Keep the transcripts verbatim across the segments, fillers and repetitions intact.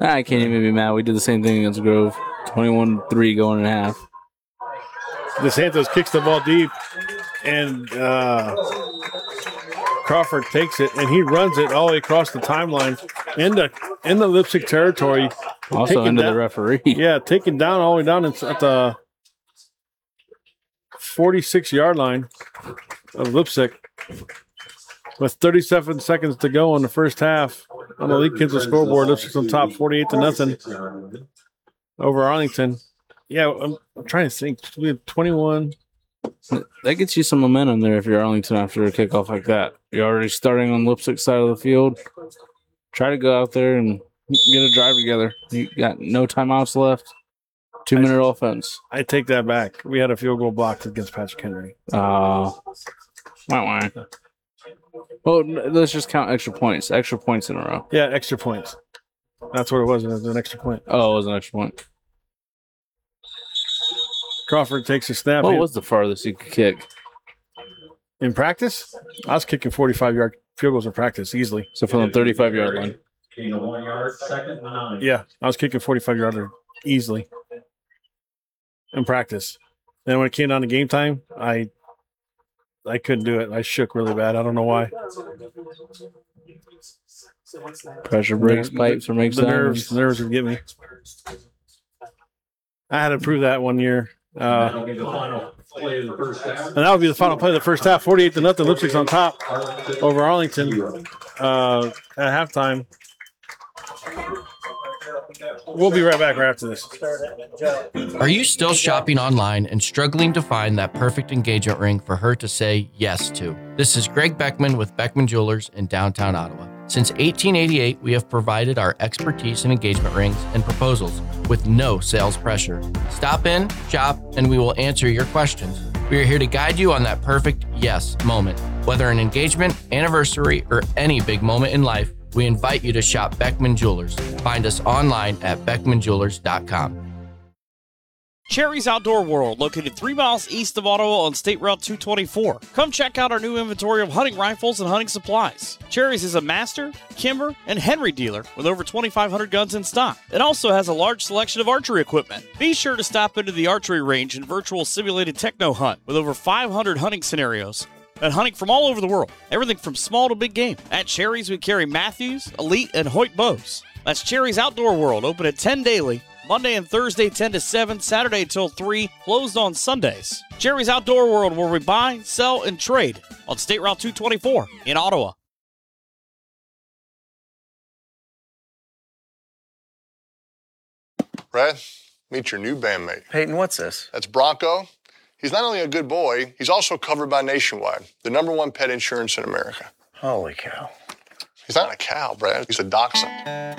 I can't even be mad. We did the same thing against Grove. twenty-one three going in half. DeSantos kicks the ball deep, and uh, Crawford takes it, and he runs it all the way across the timeline into, in the Lipsick territory. Also into down, the referee. Yeah, taken down all the way down at the forty-six-yard line of Lipsick with thirty-seven seconds to go in the first half. On the Lee Kinsel scoreboard, Lipsick's on top forty-eight to nothing over Arlington. Yeah, I'm, I'm trying to think. We have twenty-one. That gets you some momentum there if you're Arlington after a kickoff like that. You're already starting on Lipsick's side of the field. Try to go out there and get a drive together. You got no timeouts left. Two-minute offense. I take that back. We had a field goal blocked against Patrick Henry. Uh, wah, wah. Well, let's just count extra points. Extra points in a row. Yeah, extra points. That's what it was. It was an extra point. Oh, it was an extra point. Crawford takes a snap. What was the farthest you could kick? In practice? I was kicking forty-five-yard field goals in practice easily. So from the thirty-five-yard line. Yeah, I was kicking forty-five-yarder easily in practice. Then when it came down to game time, I I couldn't do it. I shook really bad. I don't know why. Pressure breaks pipes or makes the nerves. The nerves would get me. I had to prove that one year. Uh, and that would be the final play of the first half. forty-eight to nothing. Lipsick's on top over Arlington uh, at halftime. We'll be right back right after this. Are you still shopping online and struggling to find that perfect engagement ring for her to say yes to? This is Greg Beckman with Beckman Jewelers in downtown Ottawa. Since eighteen eighty-eight, we have provided our expertise in engagement rings and proposals with no sales pressure. Stop in, shop, and we will answer your questions. We are here to guide you on that perfect yes moment. Whether an engagement, anniversary, or any big moment in life, we invite you to shop Beckman Jewelers. Find us online at beckman jewelers dot com. Cherry's Outdoor World, located three miles east of Ottawa on State Route two twenty-four. Come check out our new inventory of hunting rifles and hunting supplies. Cherry's is a Master, Kimber, and Henry dealer with over twenty-five hundred guns in stock. It also has a large selection of archery equipment. Be sure to stop into the archery range and virtual simulated techno hunt with over five hundred hunting scenarios and hunting from all over the world. Everything from small to big game. At Cherry's, we carry Matthews, Elite, and Hoyt bows. That's Cherry's Outdoor World, open at ten daily. Monday and Thursday, ten to seven, Saturday till three, closed on Sundays. Cherry's Outdoor World, where we buy, sell, and trade on State Route two twenty-four in Ottawa. Brad, meet your new bandmate. Peyton, what's this? That's Bronco. He's not only a good boy, he's also covered by Nationwide, the number one pet insurance in America. Holy cow. He's not a cow, Brad. He's a dachshund.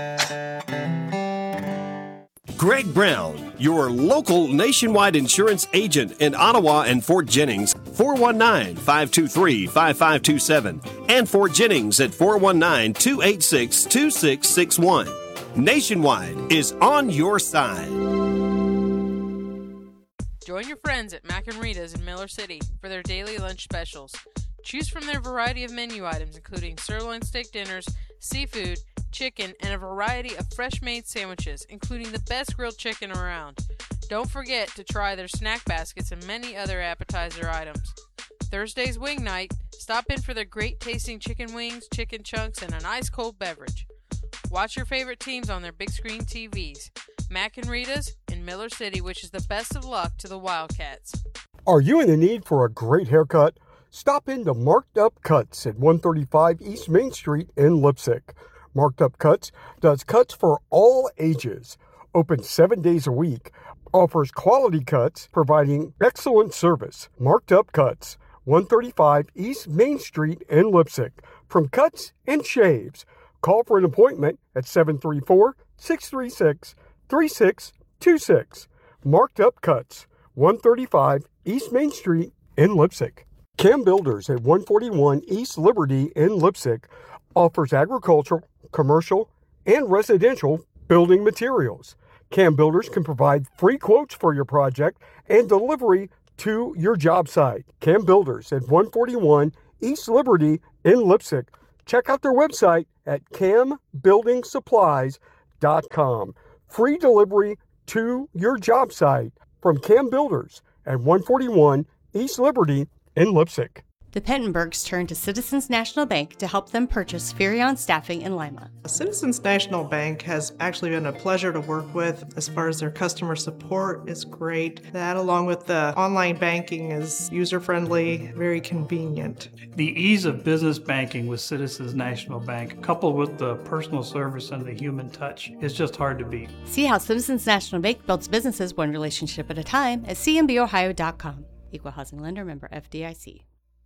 Greg Brown, your local Nationwide insurance agent in Ottawa and Fort Jennings, four one nine, five two three, five five two seven, and Fort Jennings at four one nine, two eight six, two six six one. Nationwide is on your side. Join your friends at Mac and Rita's in Miller City for their daily lunch specials. Choose from their variety of menu items, including sirloin steak dinners, seafood, chicken, and a variety of fresh-made sandwiches, including the best grilled chicken around. Don't forget to try their snack baskets and many other appetizer items. Thursday's wing night. Stop in for their great-tasting chicken wings, chicken chunks, and an ice-cold beverage. Watch your favorite teams on their big-screen T Vs. Mac and Rita's in Miller City, which is the best of luck to the Wildcats. Are you in the need for a great haircut? Stop into Marked Up Cuts at one thirty-five East Main Street in Lipsick. Marked Up Cuts does cuts for all ages, open seven days a week, offers quality cuts, providing excellent service. Marked Up Cuts, one thirty-five East Main Street in Lipsick. From cuts and shaves, call for an appointment at seven three four, six three six, three six two six. Marked Up Cuts, one thirty-five East Main Street in Lipsick. Cam Builders at one forty-one East Liberty in Lipsick offers agricultural, commercial, and residential building materials. Cam Builders can provide free quotes for your project and delivery to your job site. Cam Builders at one forty-one East Liberty in Lipsick. Check out their website at cam building supplies dot com. Free delivery to your job site from Cam Builders at one forty-one East Liberty in Lipsick. The Pentenbergs turned to Citizens National Bank to help them purchase Furion Staffing in Lima. Citizens National Bank has actually been a pleasure to work with. As far as their customer support is great. That, along with the online banking, is user-friendly, very convenient. The ease of business banking with Citizens National Bank, coupled with the personal service and the human touch, is just hard to beat. See how Citizens National Bank builds businesses one relationship at a time at c m b ohio dot com. Equal housing lender, member F D I C.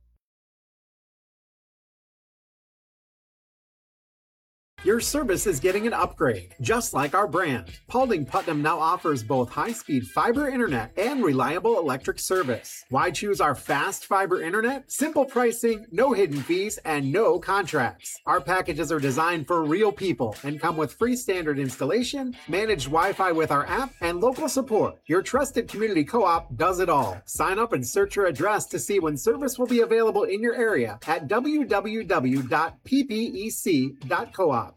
Your service is getting an upgrade, just like our brand. Paulding Putnam now offers both high-speed fiber internet and reliable electric service. Why choose our fast fiber internet? Simple pricing, no hidden fees, and no contracts. Our packages are designed for real people and come with free standard installation, managed Wi-Fi with our app, and local support. Your trusted community co-op does it all. Sign up and search your address to see when service will be available in your area at w w w dot p p e c dot coop.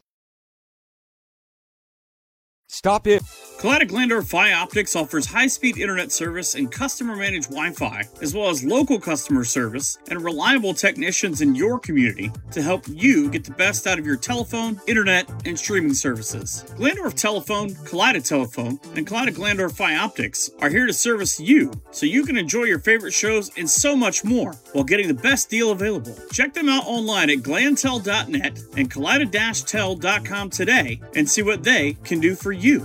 Stop it. Kaleida Glandorf Fi-Optics offers high-speed internet service and customer-managed Wi-Fi, as well as local customer service and reliable technicians in your community to help you get the best out of your telephone, internet, and streaming services. Glandorf Telephone, Kaleida Telephone, and Kaleida Glandorf Fi-Optics are here to service you so you can enjoy your favorite shows and so much more while getting the best deal available. Check them out online at glantel dot net and kaleida dash tel dot com today and see what they can do for you.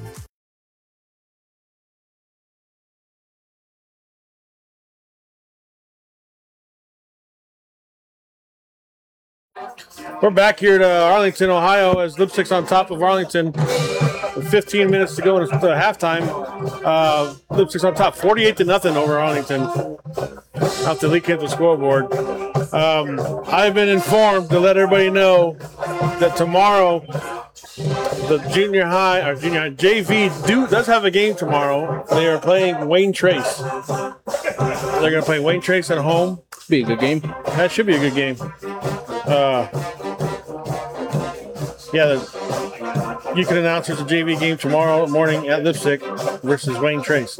We're back here to Arlington, Ohio, as Lipsick's on top of Arlington with fifteen minutes to go into halftime. Uh, Lipsick's on top, forty-eight to nothing over Arlington. Off the Lee Kinsel scoreboard. Um, I've been informed to let everybody know that tomorrow the junior high or junior high J V do does have a game tomorrow. They are playing Wayne Trace. They're going to play Wayne Trace at home. Be a good game. That should be a good game. Uh, yeah, the, you can announce there's a J V game tomorrow morning at Lipsick versus Wayne Trace.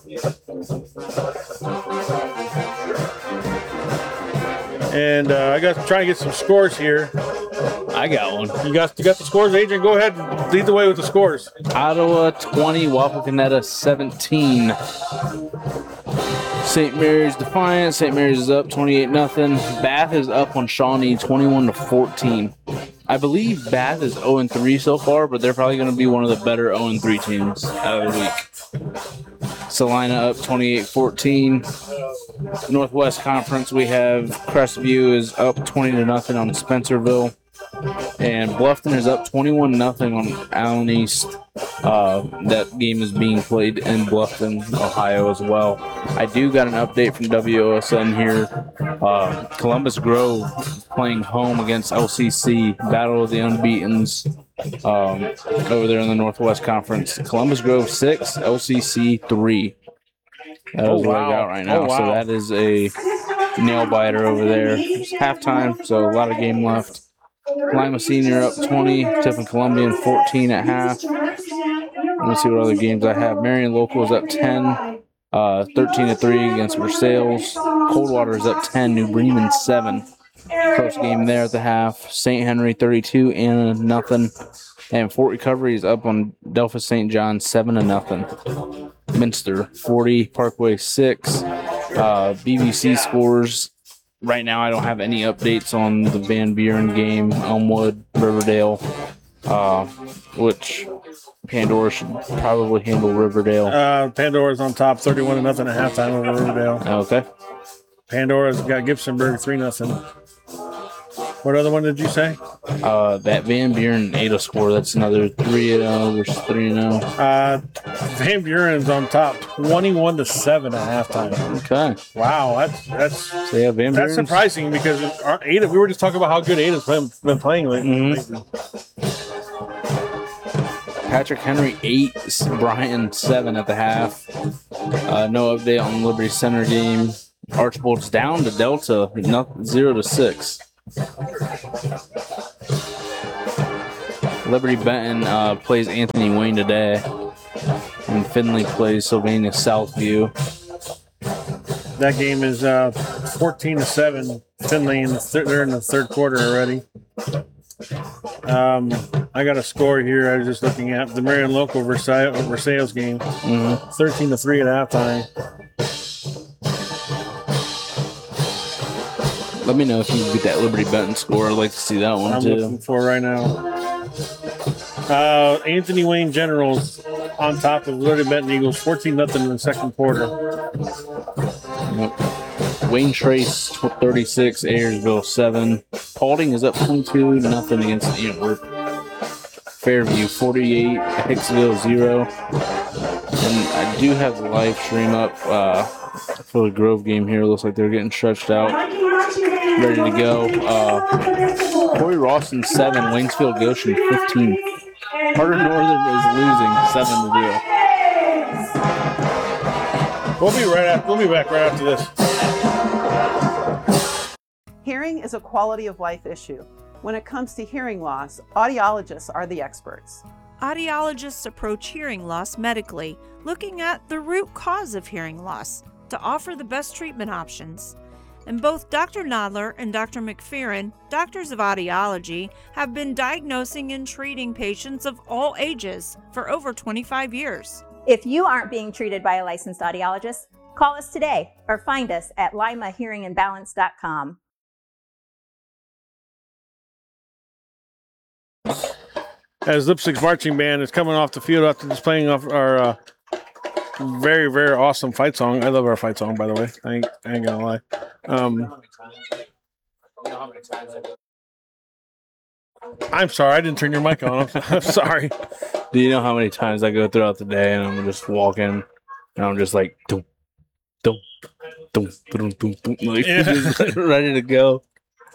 And uh, I got to try to get some scores here. I got one. You got you got the scores, Adrian? Go ahead, lead the way with the scores. Ottawa twenty, Wapakoneta seventeen. Saint Mary's Defiant. Saint Mary's is up twenty-eight nothing. Bath is up on Shawnee twenty-one to fourteen. I believe Bath is oh and three so far, but they're probably going to be one of the better oh and three teams out of the week. Salina up twenty-eight fourteen. Northwest Conference, we have Crestview is up twenty to nothing on Spencerville. And Bluffton is up twenty-one nothing on Allen East. Uh, that game is being played in Bluffton, Ohio as well. I do got an update from W O S N here. Uh, Columbus Grove playing home against L C C, Battle of the Unbeatens, um, over there in the Northwest Conference. Columbus Grove six, L C C three. That Oh, is what I wow. got right now. Oh, wow. So that is a nail biter over there. It's halftime, so a lot of game left. Lima Senior up twenty, Tiffin Columbian fourteen at half. Let me see what other games I have. Marion Local is up ten, uh, thirteen to three against Versailles. Coldwater is up ten, New Bremen seven. Close game there at the half. Saint Henry thirty-two, Anna nothing. And Fort Recovery is up on Delphos Saint John seven to nothing. Minster forty, Parkway six. Uh, B B C scores. Right now, I don't have any updates on the Van Buren game, Elmwood, Riverdale, uh, which Pandora should probably handle Riverdale. Uh, Pandora's on top, thirty-one to nothing at halftime over Riverdale. Okay. Pandora's got Gibsonburg three nothing. What other one did you say? Uh, that Van Buren Ada score, that's another three and oh versus three and oh. Uh, Van Buren's on top, twenty-one to seven at halftime. Okay. Wow, that's that's So yeah, Van that's Buren's surprising because our Ada. We were just talking about how good Ada's been, been playing lately. Mhm. Patrick Henry eight, Bryan seven at the half. Uh, no update on Liberty Center game. Archbold's down to Delta, not zero to six. Liberty Benton uh, plays Anthony Wayne today. And Findlay plays Sylvania Southview. That game is uh, fourteen to seven. Findlay, in the thir- they're in the third quarter already. Um, I got a score here. I was just looking at the Marion Local Versailles, Versailles game. Mm-hmm. thirteen to three at halftime. Let me know if you get that Liberty Benton score. I'd like to see that one I'm too. looking for right now. Uh, Anthony Wayne Generals on top of Liberty Benton Eagles, fourteen nothing in the second quarter. Yep. Wayne Trace thirty-six, Ayersville seven. Paulding is up twenty-two nothing against Antwerp. Fairview forty-eight, Hicksville zero. And I do have the live stream up uh, for the Grove game here. Looks like they're getting stretched out, ready to go. Uh, Corey Rawson seven, Waynesfield Goshen fifteen. Carter Northern is losing seven to zero. We'll be right after, we'll be back right after this. Hearing is a quality of life issue. When it comes to hearing loss, audiologists are the experts. Audiologists approach hearing loss medically, looking at the root cause of hearing loss to offer the best treatment options. And both Doctor Nodler and Doctor McFerrin, doctors of audiology, have been diagnosing and treating patients of all ages for over twenty-five years. If you aren't being treated by a licensed audiologist, call us today or find us at lima hearing and balance dot com. As Lipstick's marching band is coming off the field after just playing off our uh, very, very awesome fight song. I love our fight song, by the way. I ain't, I ain't gonna lie. Um, I'm sorry, I didn't turn your mic on. I'm, I'm sorry. Do you know how many times I go throughout the day and I'm just walking and I'm just like, doom, doom, doom, doom, doom, doom, like Yeah. just ready to go.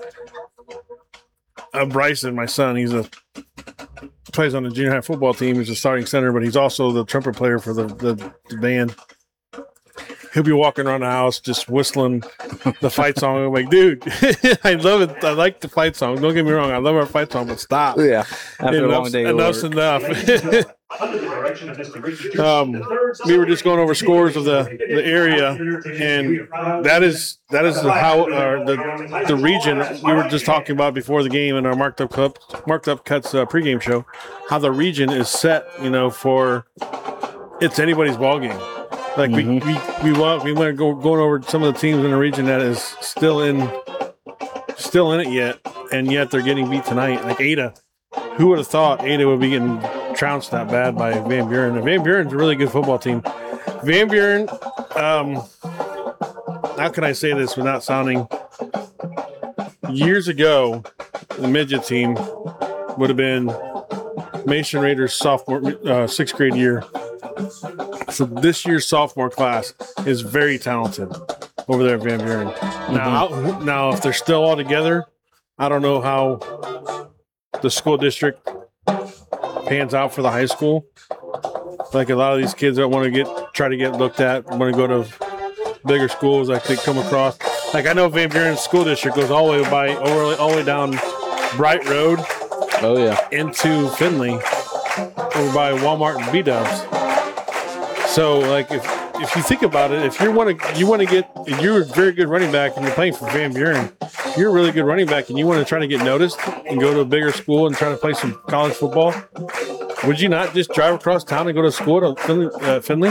Uh, Bryson, my son, he's a plays on the junior high football team. He's a starting center, but he's also the trumpet player for the, the, the band. He'll be walking around the house just whistling the fight song. I'm like, dude, I love it. I like the fight song. Don't get me wrong. I love our fight song, but stop. Yeah. After a long Enough's, day of enough's work. enough. um, we were just going over scores of the, the area, and that is that is the how uh, the the region we were just talking about before the game in our marked up cup marked up cuts uh, pregame show. How the region is set, you know, for it's anybody's ball game. Like Mm-hmm. we we we want we want to go going over some of the teams in the region that is still in still in it yet, and yet they're getting beat tonight. Like Ada, who would have thought Ada would be getting trounced that bad by Van Buren? And Van Buren's a really good football team. Van Buren, um, how can I say this without sounding? Years ago, the midget team would have been Mason Raiders' sophomore, uh, sixth grade year. So this year's sophomore class is very talented over there at Van Buren. Now, Mm-hmm. now if they're still all together, I don't know how the school district pans out for the high school. Like a lot of these kids that want to get try to get looked at, want to go to bigger schools, like they come across. Like I know Van Buren School District goes all the way by over all the way down Bright Road. Oh yeah, into Findlay, over by Walmart and B-Dubs. So, like, if if you think about it, if you want to you want to get you're a very good running back and you're playing for Van Buren, you're a really good running back and you want to try to get noticed and go to a bigger school and try to play some college football, would you not just drive across town and go to school to Findlay? Uh, Findlay?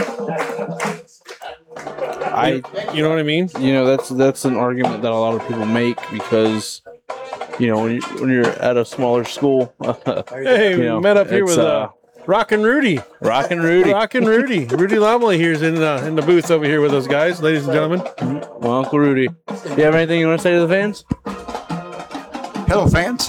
I, you know what I mean? You know, that's that's an argument that a lot of people make because, you know, when you when you're at a smaller school, Hey, you we know, met up here it's, with uh, uh, Rockin' Rudy. Rockin' Rudy. Rockin' Rudy. Rudy Lomley here is in the, in the booth over here with us, guys, ladies and gentlemen. Well, Uncle Rudy, you have anything you want to say to the fans? Hello, fans.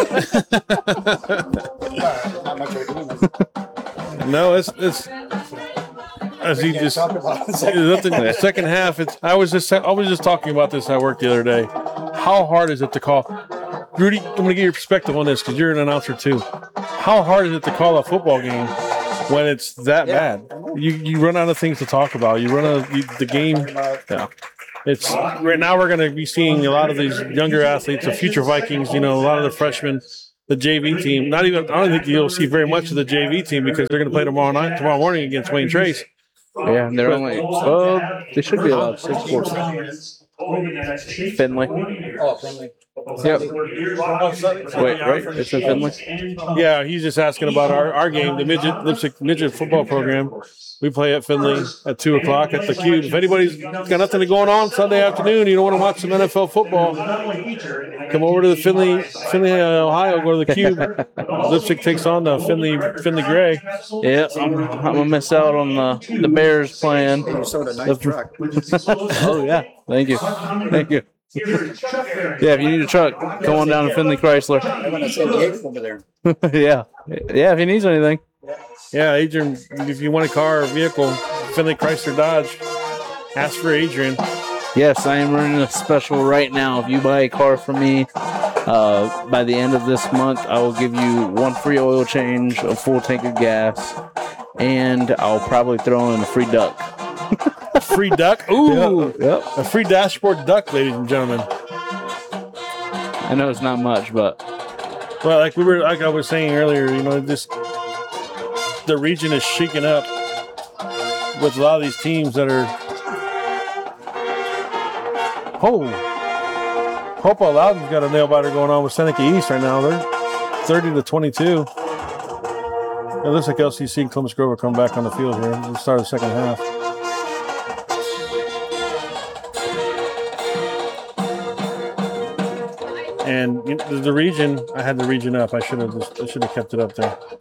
No, it's it's as he just the second half. It's I was just I was just talking about this at work the other day. How hard is it to call? Rudy, I'm going to get your perspective on this because you're an announcer too. How hard is it to call a football game when it's that bad? You you run out of things to talk about. You run out of you, the game. Yeah. It's right now we're going to be seeing a lot of these younger athletes, the future Vikings. You know, a lot of the freshmen the J V team. Not even. I don't think you'll see very much of the J V team because they're going to play tomorrow night, tomorrow morning against Wayne Trace. Yeah, and they're only. Well, they should be allowed six sports. Finley. Oh, Finley. Yep. Wait, right? It's in Finley. Yeah, he's just asking about our, our game, the midget Lipstick midget football program. We play at Finley at two o'clock at the Cube. If anybody's got nothing going on Sunday afternoon, you don't want to watch some N F L football, come over to the Finley, Finley, uh, Ohio. Go to the Cube. Lipstick takes on the Finley, Finley Gray. Yeah, I'm, I'm gonna miss out on the the Bears playing. Nice truck. Oh yeah, thank you, thank you. Yeah, if you need a truck, come on down to Finley Chrysler. I'm gonna send Gabe over there. Yeah, yeah. If he needs anything. Yeah, Adrian, if you want a car or vehicle, Finley Chrysler Dodge, ask for Adrian. Yes, I am running a special right now. If you buy a car from me, uh, by the end of this month, I will give you one free oil change, a full tank of gas, and I'll probably throw in a free duck. A free duck? Ooh, Yep, yep. A free dashboard duck, ladies and gentlemen. I know it's not much, but well, like we were, like I was saying earlier, you know, this the region is shaking up with a lot of these teams that are. Oh, Hopewell Loudon's got a nail biter going on with Seneca East right now. They're thirty to twenty-two. It looks like L C C and Columbus Grove are coming back on the field here at the start of the second half. And you know, the region, I had the region up. I should have just, I should have kept it up there.